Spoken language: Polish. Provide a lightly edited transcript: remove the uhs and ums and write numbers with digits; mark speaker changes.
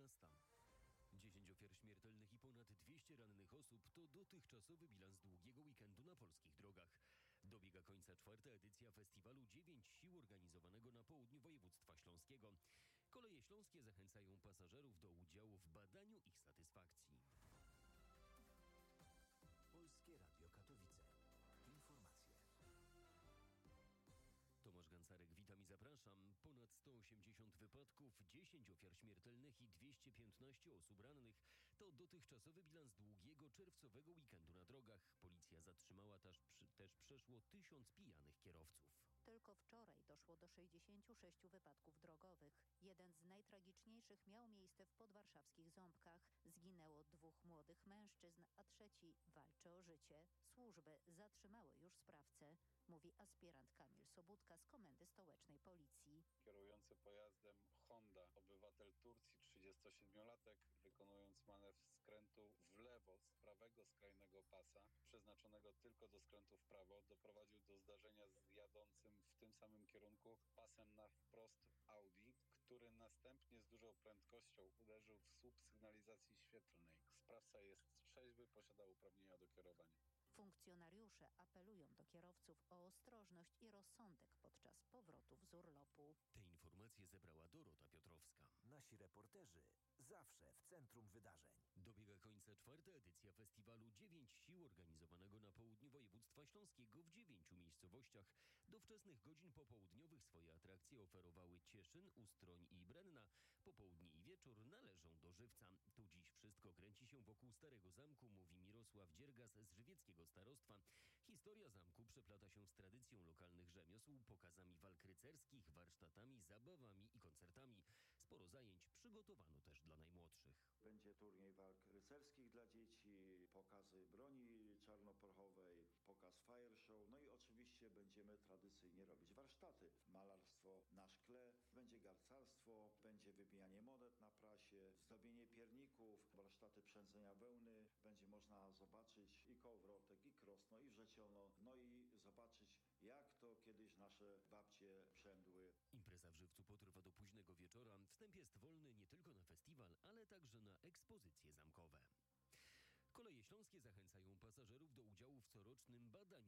Speaker 1: 12. 10 ofiar śmiertelnych i ponad 200 rannych osób to dotychczasowy bilans długiego weekendu na polskich drogach. Dobiega końca 4. edycja festiwalu 9 sił organizowanego na południu województwa śląskiego. Koleje śląskie zachęcają pasażerów do udziału w badaniu ich satysfakcji.
Speaker 2: Polskie Radio Katowice. Informacje.
Speaker 1: Tomasz Gancarek, witam i zapraszam. Ponad 180 wypadków, 10 ofiar śmiertelnych i 215 osób rannych. To dotychczasowy bilans długiego czerwcowego weekendu na drogach. Policja zatrzymała też przeszło 1000 pijanych kierowców.
Speaker 3: Tylko wczoraj doszło do 66 wypadków drogowych. Jeden z najtragiczniejszych miał miejsce w podwarszawskich Ząbkach. Zginęło 2 młodych mężczyzn, a trzeci walczy o życie. Służby zatrzymały już sprawcę, mówi aspirant Kamil Sobudka z Komendy Stołecznej Policji.
Speaker 4: Kierujący pojazdem Honda, obywatel Turcji, 37-latek, wykonując manewr skrętu w lewo z prawego skrajnego pasa, przeznaczonego tylko do skrętu w prawo, doprowadził do zdarzenia z jadącym w tym samym kierunku pasem na wprost Audi, który następnie z dużą prędkością uderzył w słup sygnalizacji świetlnej. Sprawca jest trzeźwy, posiada uprawnienia do kierowania.
Speaker 3: Funkcjonariusze apelują do kierowców o ostrożność i rozsądek podczas powrotów z urlopu.
Speaker 1: Te informacje zebrała Dorota Piotrowska.
Speaker 2: Nasi reporterzy zawsze w centrum wydarzeń.
Speaker 1: Dobiega końca 4. edycja festiwalu 9 sił organizowanego na południu województwa śląskiego w 9 miejscowościach. Do wczesnych godzin popołudniowych swoje atrakcje oferowały Cieszyn, Ustroń i Brenna. Popołudnie i wieczór należą do Żywca. Tu dziś wszystko kręci się wokół Starego Zamku, mówi Mirosław Dziergas z żywieckiego starostwa. Historia zamku przeplata się z tradycją lokalnych rzemiosł, pokazami walk rycerskich, warsztatami, zabawami i koncertami. Sporo zajęć przygotowano też dla najmłodszych.
Speaker 5: Będzie turniej walk rycerskich dla dzieci, pokazy broni czarnoprochowej, pokaz fire show, no i oczywiście będziemy tradycyjnie robić warsztaty. Malarstwo na szkle, będzie garcarstwo, będzie wybijanie monet na prasie, zdobienie pierników, warsztaty przędzenia wełny. Będzie można zobaczyć i kołowrotek, i krosno, i wrzeciono, no i zobaczyć, jak to kiedyś nasze babcie przędły.
Speaker 1: Impreza w Żywcu potrwa do późnego wieczora. Wstęp jest wolny nie tylko na festiwal, ale także na ekspozycje zamkowe. Koleje śląskie zachęcają pasażerów do udziału w corocznym badaniu